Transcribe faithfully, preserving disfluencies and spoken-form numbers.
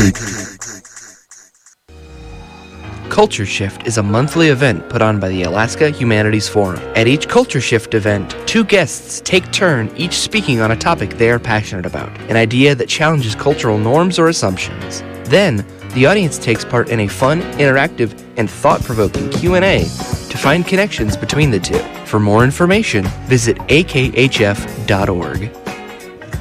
Culture Shift is a monthly event put on by the Alaska Humanities Forum. At each Culture Shift event, two guests take turn each speaking on a topic they are passionate about, an idea that challenges cultural norms or assumptions. Then, the audience takes part in a fun, interactive, and thought-provoking Q and A to find connections between the two. For more information, visit a k h f dot org.